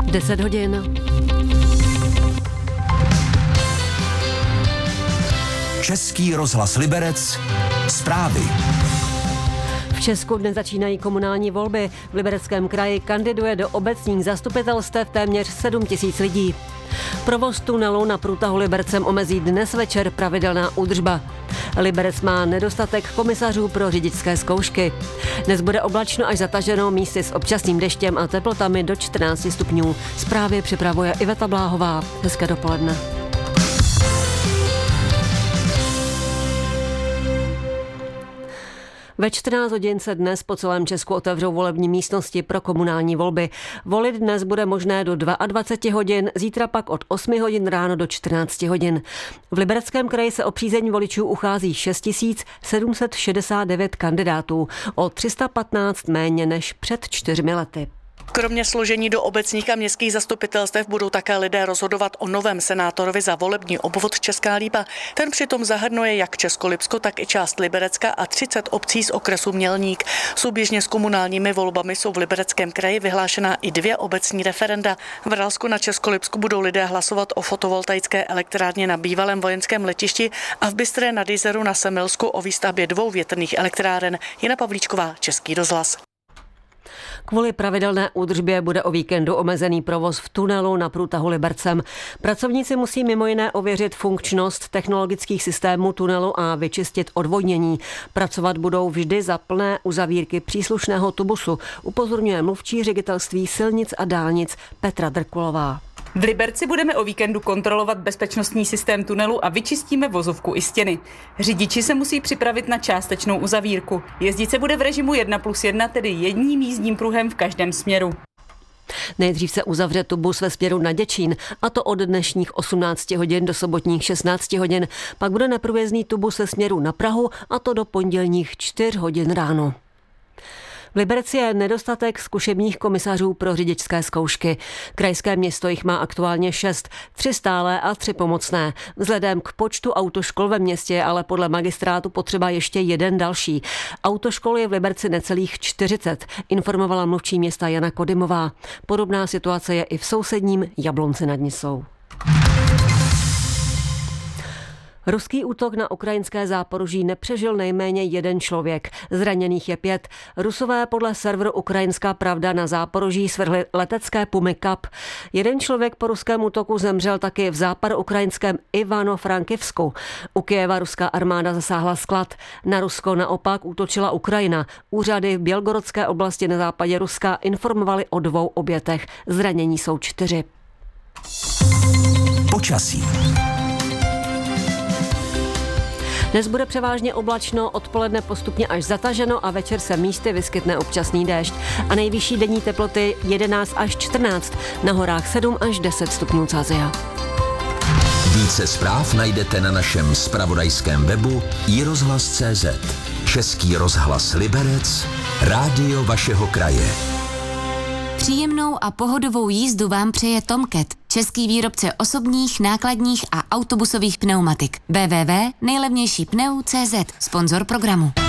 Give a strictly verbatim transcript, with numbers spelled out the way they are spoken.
deset hodin. Český rozhlas Liberec. Zprávy. V Česku dnes začínají komunální volby. V Libereckém kraji kandiduje do obecních zastupitelstev téměř sedm tisíc lidí. Provoz tunelu na průtahu Libercem omezí dnes večer pravidelná údržba. Liberec má nedostatek komisařů pro řidičské zkoušky. Dnes bude oblačno až zataženo, místy s občasným deštěm a teplotami do čtrnáct stupňů. Zprávy připravuje Iveta Bláhová. Hezké dopoledne. Ve čtrnáct hodin se dnes po celém Česku otevřou volební místnosti pro komunální volby. Volit dnes bude možné do dvacet dva hodin, zítra pak od osmi hodin ráno do čtrnácti hodin. V Libereckém kraji se o přízeň voličů uchází šest tisíc sedm set šedesát devět kandidátů, o tři sta patnáct méně než před čtyřmi lety. Kromě složení do obecních a městských zastupitelstev budou také lidé rozhodovat o novém senátorovi za volební obvod Česká Lípa. Ten přitom zahrnuje jak Českolipsko, tak i část Liberecka a třicet obcí z okresu Mělník. Souběžně s komunálními volbami jsou v Libereckém kraji vyhlášená i dvě obecní referenda. V Ralsku na Českolipsku budou lidé hlasovat o fotovoltaické elektrárně na bývalém vojenském letišti a v Bystré nad Jizerou na Semilsku o výstavbě dvou větrných elektráren. Jana Pavlíčková, Český rozhlas. Kvůli pravidelné údržbě bude o víkendu omezený provoz v tunelu na průtahu Libercem. Pracovníci musí mimo jiné ověřit funkčnost technologických systémů tunelu a vyčistit odvodnění. Pracovat budou vždy za plné uzavírky příslušného tubusu, upozorňuje mluvčí ředitelství silnic a dálnic Petra Drkulová. V Liberci budeme o víkendu kontrolovat bezpečnostní systém tunelu a vyčistíme vozovku i stěny. Řidiči se musí připravit na částečnou uzavírku. Jezdit se bude v režimu jedna plus jedna, tedy jedním jízdním pruhem v každém směru. Nejdřív se uzavře tubus ve směru na Děčín, a to od dnešních osmnácti hodin do sobotních šestnácti hodin. Pak bude neprůjezdný tubus ve směru na Prahu, a to do pondělních čtyř hodin ráno. V Liberci je nedostatek zkušebních komisařů pro řidičské zkoušky. Krajské město jich má aktuálně šest, tři stálé a tři pomocné. Vzhledem k počtu autoškol ve městě je ale podle magistrátu potřeba ještě jeden další. Autoškol je v Liberci necelých čtyřicet, informovala mluvčí města Jana Kodymová. Podobná situace je i v sousedním Jablonci nad Nisou. Ruský útok na ukrajinské Záporoží nepřežil nejméně jeden člověk. Zraněných je pět. Rusové podle serveru Ukrajinská pravda na Záporoží svrhli letecké Pumy Kap. Jeden člověk po ruském útoku zemřel taky v západoukrajinském Ivano-Frankivsku. U Kyjeva ruská armáda zasáhla sklad. Na Rusko naopak útočila Ukrajina. Úřady v Bělgorodské oblasti na západě Ruska informovaly o dvou obětech. Zranění jsou čtyři. Počasí. Dnes bude převážně oblačno, odpoledne postupně až zataženo a večer se místy vyskytne občasný déšť. A nejvyšší denní teploty jedenáct až čtrnáct, na horách sedm až deset stupňů Celsia. Více zpráv najdete na našem zpravodajském webu i rozhlas tečka cé zet. Český rozhlas Liberec, rádio vašeho kraje. Příjemnou a pohodovou jízdu vám přeje Tomcat, český výrobce osobních, nákladních a autobusových pneumatik. w w w tečka nejlevnější pneu tečka cé zet, sponzor programu.